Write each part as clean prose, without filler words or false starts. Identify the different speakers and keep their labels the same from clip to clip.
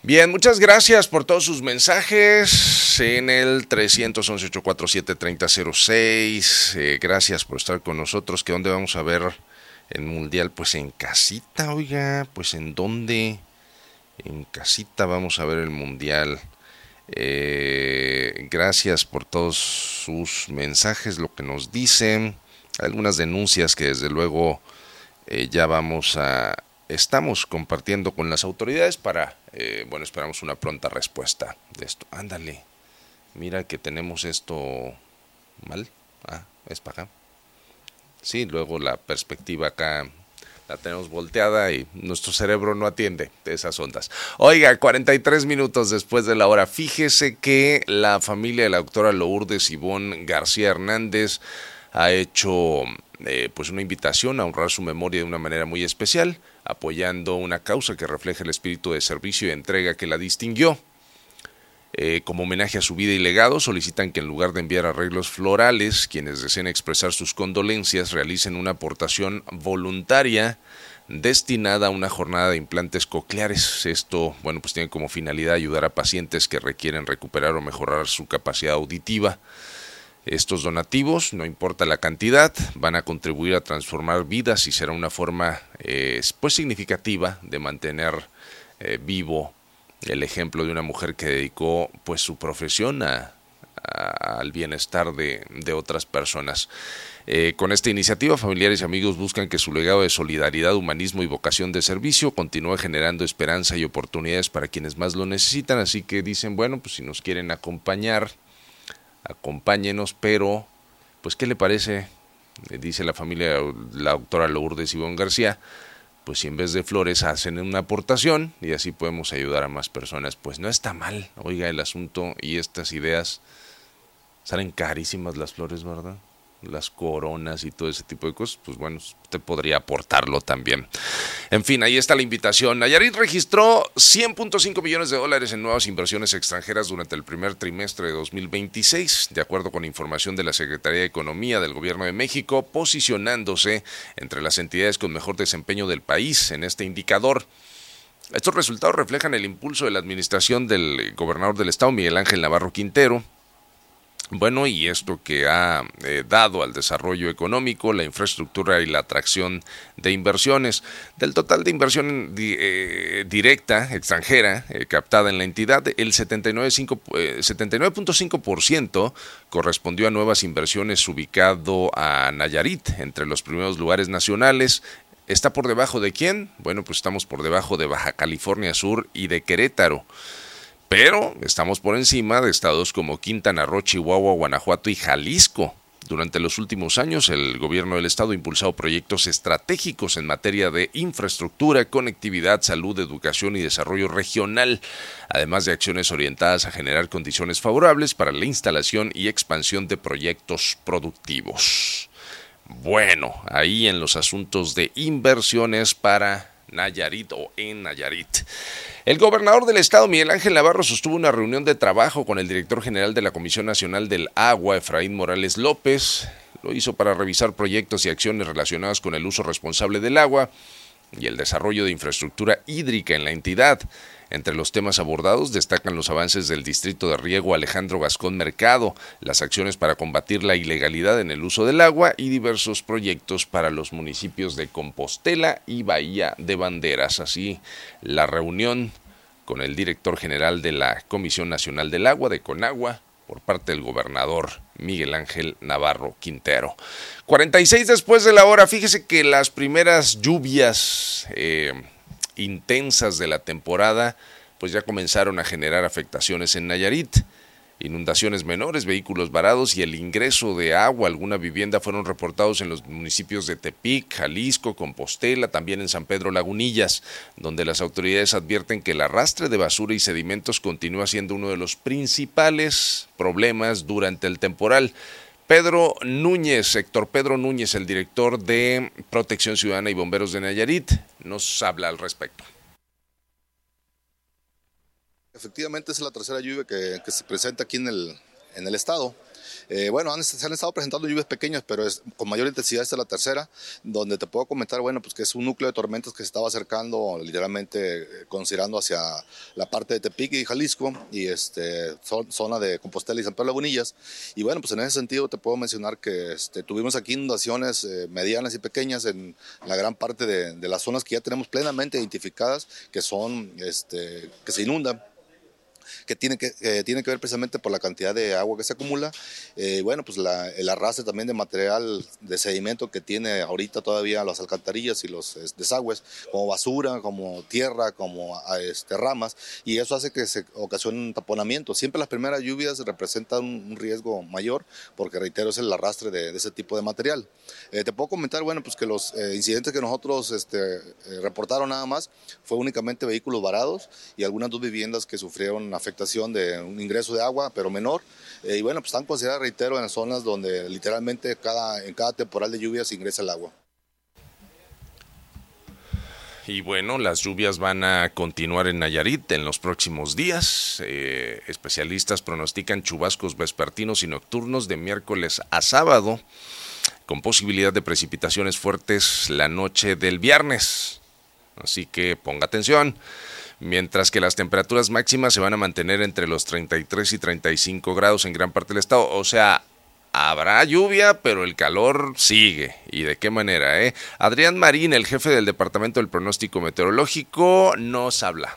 Speaker 1: Bien, muchas gracias por todos sus mensajes en el 311-847-3006. Gracias por estar con nosotros. ¿Que dónde vamos a ver el Mundial? Pues en casita, oiga, pues en dónde. En casita vamos a ver el Mundial. Gracias por todos sus mensajes, lo que nos dicen. Algunas denuncias que desde luego ya estamos compartiendo con las autoridades para, esperamos una pronta respuesta de esto. Ándale, mira que tenemos esto mal. Es para acá. Sí, luego la perspectiva acá la tenemos volteada y nuestro cerebro no atiende esas ondas. Oiga, 43 minutos después de la hora. Fíjese que la familia de la doctora Lourdes Ivonne García Hernández ha hecho una invitación a honrar su memoria de una manera muy especial, apoyando una causa que refleja el espíritu de servicio y entrega que la distinguió. Como homenaje a su vida y legado, solicitan que en lugar de enviar arreglos florales, quienes deseen expresar sus condolencias realicen una aportación voluntaria destinada a una jornada de implantes cocleares. Esto, tiene como finalidad ayudar a pacientes que requieren recuperar o mejorar su capacidad auditiva. Estos donativos, no importa la cantidad, van a contribuir a transformar vidas y será una forma significativa de mantener vivo el ejemplo de una mujer que dedicó su profesión al bienestar de otras personas. Con esta iniciativa, familiares y amigos buscan que su legado de solidaridad, humanismo y vocación de servicio continúe generando esperanza y oportunidades para quienes más lo necesitan. Así que dicen, si nos quieren acompañar, acompáñenos, pero ¿qué le parece? Dice la familia, la doctora Lourdes Ivonne García, si en vez de flores hacen una aportación y así podemos ayudar a más personas. No está mal, oiga, el asunto, y estas ideas salen carísimas las flores, ¿verdad? Las coronas y todo ese tipo de cosas, usted podría aportarlo también. En fin, ahí está la invitación. Nayarit registró $100.5 millones en nuevas inversiones extranjeras durante el primer trimestre de 2026, de acuerdo con información de la Secretaría de Economía del Gobierno de México, posicionándose entre las entidades con mejor desempeño del país en este indicador. Estos resultados reflejan el impulso de la administración del gobernador del estado, Miguel Ángel Navarro Quintero, y esto que ha dado al desarrollo económico, la infraestructura y la atracción de inversiones. Del total de inversión directa extranjera captada en la entidad, el 79.5% correspondió a nuevas inversiones, ubicado a Nayarit entre los primeros lugares nacionales. ¿Está por debajo de quién? Estamos por debajo de Baja California Sur y de Querétaro. Pero estamos por encima de estados como Quintana Roo, Chihuahua, Guanajuato y Jalisco. Durante los últimos años, el gobierno del estado ha impulsado proyectos estratégicos en materia de infraestructura, conectividad, salud, educación y desarrollo regional, además de acciones orientadas a generar condiciones favorables para la instalación y expansión de proyectos productivos. Ahí en los asuntos de inversiones para Nayarit o en Nayarit. El gobernador del estado, Miguel Ángel Navarro, sostuvo una reunión de trabajo con el director general de la Comisión Nacional del Agua, Efraín Morales López. Lo hizo para revisar proyectos y acciones relacionadas con el uso responsable del agua y el desarrollo de infraestructura hídrica en la entidad. Entre los temas abordados destacan los avances del distrito de riego Alejandro Gascón Mercado, las acciones para combatir la ilegalidad en el uso del agua y diversos proyectos para los municipios de Compostela y Bahía de Banderas. Así, la reunión con el director general de la Comisión Nacional del Agua, de Conagua, por parte del gobernador Miguel Ángel Navarro Quintero. 46 después de la hora. Fíjese que las primeras lluvias intensas de la temporada ya comenzaron a generar afectaciones en Nayarit. Inundaciones menores, vehículos varados y el ingreso de agua a alguna vivienda fueron reportados en los municipios de Tepic, Jalisco, Compostela, también en San Pedro Lagunillas, donde las autoridades advierten que el arrastre de basura y sedimentos continúa siendo uno de los principales problemas durante el temporal. Héctor Pedro Núñez, el director de Protección Ciudadana y Bomberos de Nayarit, nos habla al respecto.
Speaker 2: Efectivamente es la tercera lluvia que se presenta aquí en el estado. Bueno, se han estado presentando lluvias pequeñas, pero con mayor intensidad. Esta es la tercera, donde te puedo comentar, bueno, pues que es un núcleo de tormentas que se estaba acercando, literalmente considerando hacia la parte de Tepic y Jalisco, y zona de Compostela y San Pedro Lagunillas. Y bueno, pues en ese sentido te puedo mencionar que tuvimos aquí inundaciones medianas y pequeñas en la gran parte de las zonas que ya tenemos plenamente identificadas, que son, que se inundan, que tiene que ver precisamente por la cantidad de agua que se acumula. Bueno, pues el arrastre también de material de sedimento que tiene ahorita todavía las alcantarillas y los desagües, como basura, como tierra, como ramas, y eso hace que se ocasione un taponamiento. Siempre las primeras lluvias representan un riesgo mayor, porque reitero, es el arrastre de ese tipo de material. Te puedo comentar, bueno, pues que los incidentes que nosotros reportaron nada más fue únicamente vehículos varados y algunas 2 viviendas que sufrieron afectación de un ingreso de agua, pero menor. Y bueno, pues están consideradas, reitero, en zonas donde literalmente en cada temporal de lluvias ingresa el agua.
Speaker 1: Y bueno, las lluvias van a continuar en Nayarit en los próximos días. Especialistas pronostican chubascos vespertinos y nocturnos de miércoles a sábado, con posibilidad de precipitaciones fuertes la noche del viernes. Así que ponga atención. Mientras que las temperaturas máximas se van a mantener entre los 33 y 35 grados en gran parte del estado. O sea, habrá lluvia, pero el calor sigue. ¿Y de qué manera, Adrián Marín, el jefe del Departamento del Pronóstico Meteorológico, nos habla.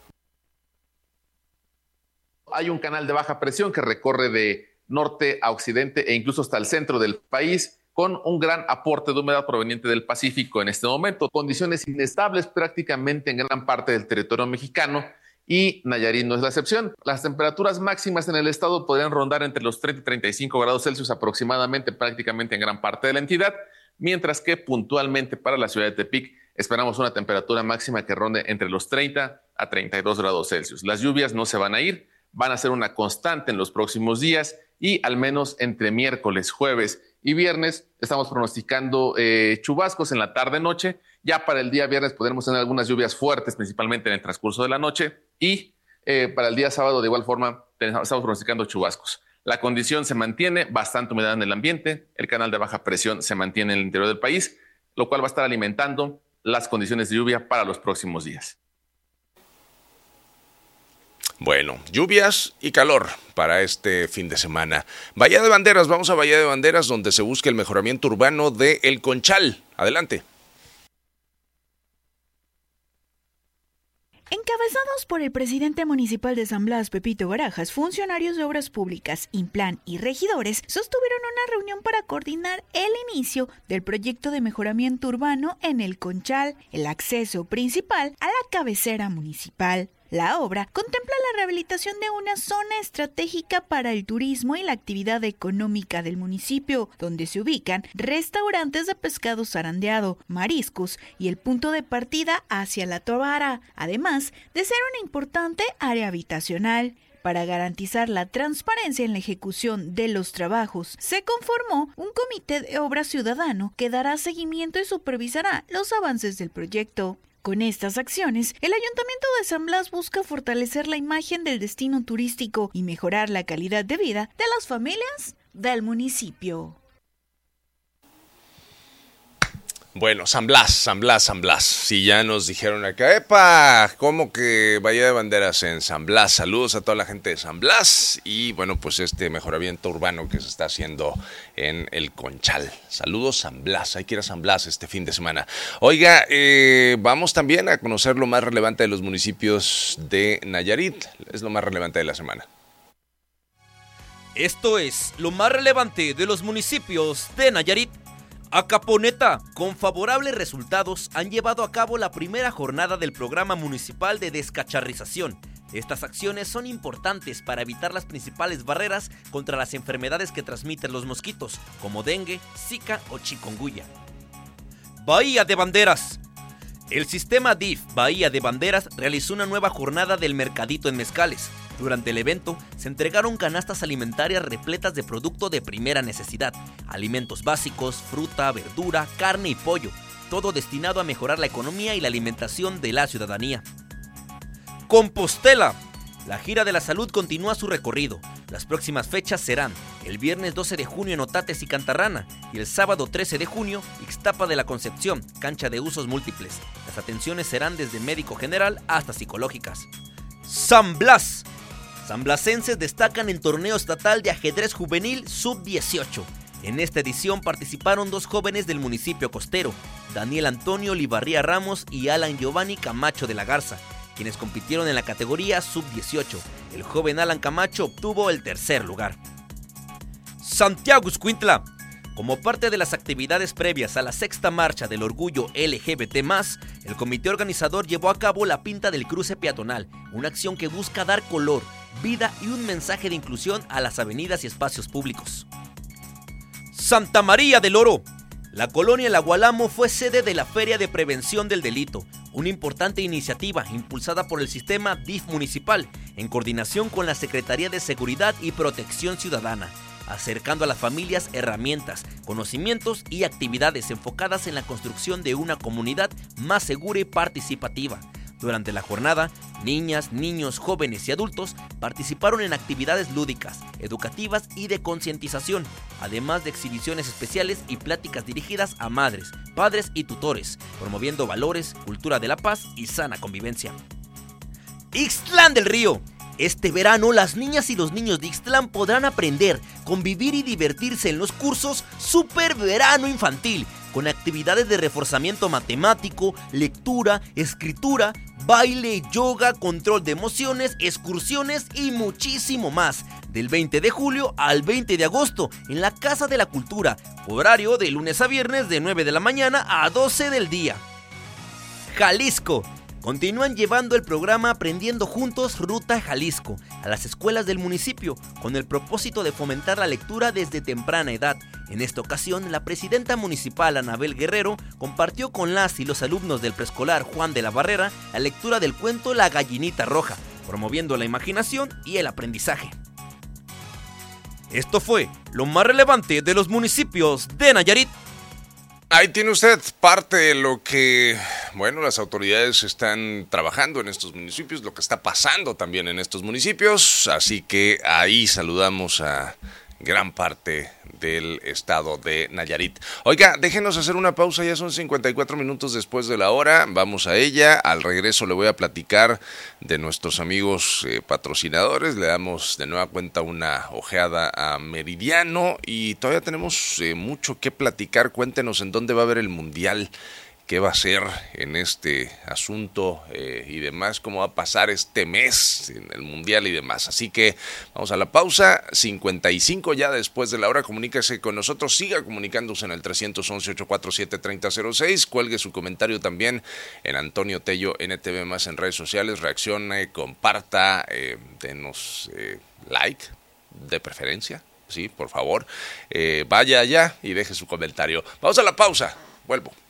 Speaker 3: Hay un canal de baja presión que recorre de norte a occidente e incluso hasta el centro del país, con un gran aporte de humedad proveniente del Pacífico en este momento. Condiciones inestables prácticamente en gran parte del territorio mexicano, y Nayarit no es la excepción. Las temperaturas máximas en el estado podrían rondar entre los 30 y 35 grados Celsius aproximadamente, prácticamente en gran parte de la entidad, mientras que puntualmente para la ciudad de Tepic esperamos una temperatura máxima que ronde entre los 30 a 32 grados Celsius. Las lluvias no se van a ir, van a ser una constante en los próximos días, y al menos entre miércoles, jueves y viernes estamos pronosticando chubascos en la tarde-noche. Ya para el día viernes podremos tener algunas lluvias fuertes, principalmente en el transcurso de la noche, y para el día sábado de igual forma estamos pronosticando chubascos. La condición se mantiene, bastante humedad en el ambiente, el canal de baja presión se mantiene en el interior del país, lo cual va a estar alimentando las condiciones de lluvia para los próximos días.
Speaker 1: Bueno, lluvias y calor para este fin de semana. Bahía de Banderas, vamos a Bahía de Banderas, donde se busca el mejoramiento urbano de El Conchal. Adelante.
Speaker 4: Encabezados por el presidente municipal de San Blas, Pepito Barajas, funcionarios de Obras Públicas, Implan y regidores sostuvieron una reunión para coordinar el inicio del proyecto de mejoramiento urbano en El Conchal, el acceso principal a la cabecera municipal. La obra contempla la rehabilitación de una zona estratégica para el turismo y la actividad económica del municipio, donde se ubican restaurantes de pescado zarandeado, mariscos y el punto de partida hacia La Tobara, además de ser una importante área habitacional. Para garantizar la transparencia en la ejecución de los trabajos, se conformó un comité de obra ciudadano que dará seguimiento y supervisará los avances del proyecto. Con estas acciones, el Ayuntamiento de San Blas busca fortalecer la imagen del destino turístico y mejorar la calidad de vida de las familias del municipio.
Speaker 1: Bueno, San Blas. Si ya nos dijeron acá, ¡epa! ¿Cómo que Bahía de Banderas en San Blas? Saludos a toda la gente de San Blas y bueno, pues este mejoramiento urbano que se está haciendo en El Conchal. Saludos San Blas, hay que ir a San Blas este fin de semana. Oiga, vamos también a conocer lo más relevante de los municipios de Nayarit. Es lo más relevante de la semana.
Speaker 5: Esto es lo más relevante de los municipios de Nayarit. Acaponeta, con favorables resultados, han llevado a cabo la primera jornada del programa municipal de descacharrización. Estas acciones son importantes para evitar las principales barreras contra las enfermedades que transmiten los mosquitos, como dengue, zika o chikungunya. Bahía de Banderas. El sistema DIF Bahía de Banderas realizó una nueva jornada del mercadito en Mezcales. Durante el evento se entregaron canastas alimentarias repletas de producto de primera necesidad, alimentos básicos, fruta, verdura, carne y pollo, todo destinado a mejorar la economía y la alimentación de la ciudadanía. Compostela. La gira de la salud continúa su recorrido. Las próximas fechas serán el viernes 12 de junio en Otates y Cantarrana y el sábado 13 de junio Ixtapa de la Concepción, cancha de usos múltiples. Las atenciones serán desde médico general hasta psicológicas. San Blas. Sanblasenses destacan en torneo estatal de ajedrez juvenil sub-18. En esta edición participaron 2 jóvenes del municipio costero, Daniel Antonio Olivarría Ramos y Alan Giovanni Camacho de la Garza, quienes compitieron en la categoría sub-18. El joven Alan Camacho obtuvo el tercer lugar. Santiago Ixcuintla. Como parte de las actividades previas a la 6ª marcha del orgullo LGBT+, el comité organizador llevó a cabo la pinta del cruce peatonal, una acción que busca dar color, vida y un mensaje de inclusión a las avenidas y espacios públicos. Santa María del Oro. La colonia El Agualamo fue sede de la Feria de Prevención del Delito, una importante iniciativa impulsada por el sistema DIF municipal, en coordinación con la Secretaría de Seguridad y Protección Ciudadana, acercando a las familias herramientas, conocimientos y actividades enfocadas en la construcción de una comunidad más segura y participativa. Durante la jornada, niñas, niños, jóvenes y adultos participaron en actividades lúdicas, educativas y de concientización, además de exhibiciones especiales y pláticas dirigidas a madres, padres y tutores, promoviendo valores, cultura de la paz y sana convivencia. Ixtlán del Río. Este verano, las niñas y los niños de Ixtlán podrán aprender, convivir y divertirse en los cursos Super Verano Infantil, con actividades de reforzamiento matemático, lectura, escritura, baile, yoga, control de emociones, excursiones y muchísimo más. Del 20 de julio al 20 de agosto en la Casa de la Cultura, horario de lunes a viernes de 9 de la mañana a 12 del día. Jalisco. Continúan llevando el programa Aprendiendo Juntos Ruta Jalisco a las escuelas del municipio con el propósito de fomentar la lectura desde temprana edad. En esta ocasión, la presidenta municipal Anabel Guerrero compartió con las y los alumnos del preescolar Juan de la Barrera la lectura del cuento La Gallinita Roja, promoviendo la imaginación y el aprendizaje. Esto fue lo más relevante de los municipios de Nayarit.
Speaker 1: Ahí tiene usted parte de lo que, las autoridades están trabajando en estos municipios, lo que está pasando también en estos municipios, así que ahí saludamos a gran parte del estado de Nayarit. Oiga, déjenos hacer una pausa, ya son 54 minutos después de la hora, vamos a ella. Al regreso le voy a platicar de nuestros amigos patrocinadores, le damos de nueva cuenta una ojeada a Meridiano y todavía tenemos mucho que platicar. Cuéntenos en dónde va a haber el Mundial, qué va a ser en este asunto y demás, cómo va a pasar este mes en el Mundial y demás. Así que vamos a la pausa, 55 ya después de la hora. Comuníquese con nosotros, siga comunicándose en el 311-847-3006, cuelgue su comentario también en Antonio Tello NTV más en redes sociales, reaccione, comparta, denos like de preferencia, sí, por favor, vaya allá y deje su comentario. Vamos a la pausa, vuelvo.